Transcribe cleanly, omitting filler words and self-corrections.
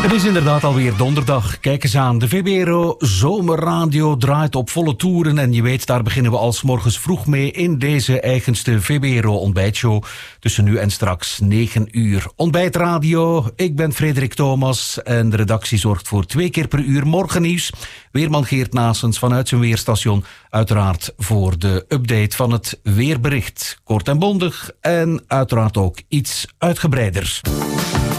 Het is inderdaad alweer donderdag. Kijk eens aan, de VBRO Zomerradio draait op volle toeren. En je weet, daar beginnen we al 's morgens vroeg mee in deze eigenste VBRO ontbijtshow. Tussen nu en straks 9 uur. Ontbijtradio, ik ben Frederik Thomas. En de redactie zorgt voor 2 keer per uur morgennieuws. Weerman Geert Naessens vanuit zijn weerstation. Uiteraard voor de update van het weerbericht. Kort en bondig en uiteraard ook iets uitgebreider.